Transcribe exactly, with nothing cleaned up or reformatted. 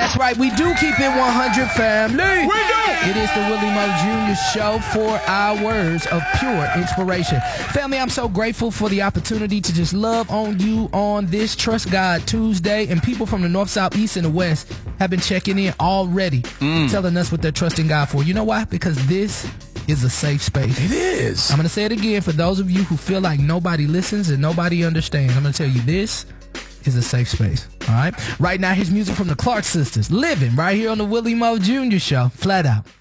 That's right, we do keep it one hundred, family. We do. It is the Willie Mo Junior Show, four hours of pure inspiration. Family, I'm so grateful for the opportunity to just love on you on this Trust God Tuesday. And people from the north, south, east, and the west have been checking in already, mm. telling us what they're trusting God for. You know why? Because this is a safe space. It is. I'm going to say it again for those of you who feel like nobody listens and nobody understands. I'm going to tell you this is a safe space. All right. Right now, here's music from the Clark Sisters. Living right here on the Willie Mo Junior Show. Flat out.